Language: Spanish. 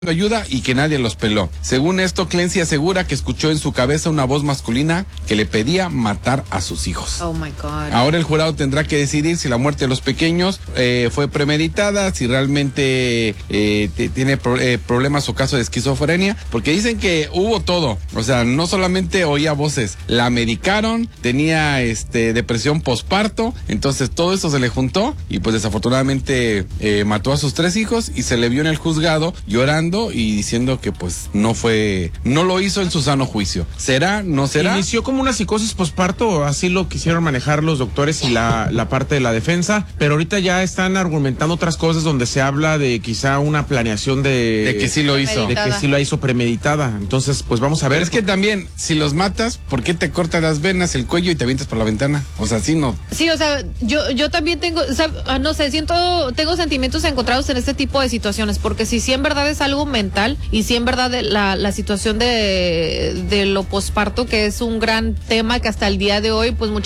ayuda y que nadie los peló. Según esto, Clancy asegura que escuchó en su cabeza una voz masculina que le pedía matar a sus hijos. Oh my God. Ahora el jurado tendrá que decidir si la muerte de los pequeños fue premeditada, si realmente tiene problemas o caso de esquizofrenia, porque dicen que hubo todo. O sea, no solamente oía voces, la medicaron, tenía depresión posparto, entonces todo eso se le juntó y pues desafortunadamente mató a sus 3 hijos y se le vio en el juzgado llorando y diciendo que pues no lo hizo en su sano juicio. ¿Será? ¿No será? Inició como una psicosis posparto, así lo quisieron manejar los doctores y la parte de la defensa, pero ahorita ya están argumentando otras cosas donde se habla de quizá una planeación de que sí lo hizo. De que sí la hizo premeditada. Entonces, pues vamos a ver. Pero es que también, si los matas, ¿por qué te cortas las venas, el cuello y te avientas por la ventana? O sea, así no. Sí, o sea, yo también tengo, o sea, no sé, tengo sentimientos encontrados en este tipo de situaciones, porque si en verdad es algo mental y si en verdad la situación de lo posparto, que es un gran tema que hasta el día de hoy, pues mucha